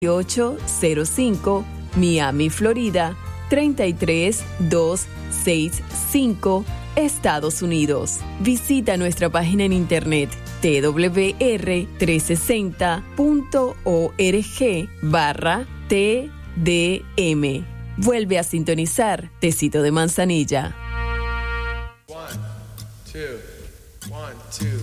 805 Miami, Florida 33265, Estados Unidos. Visita nuestra página en internet twr360.org/TDM. Vuelve a sintonizar Tecito de Manzanilla. 1, 2, 1, 2.